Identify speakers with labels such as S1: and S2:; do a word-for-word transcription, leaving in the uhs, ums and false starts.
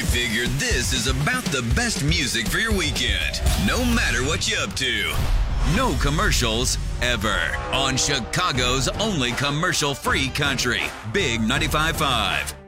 S1: figured this is about the best music for your weekend, no matter what you're up to. No commercials ever on Chicago's only commercial-free country, Big ninety-five point five.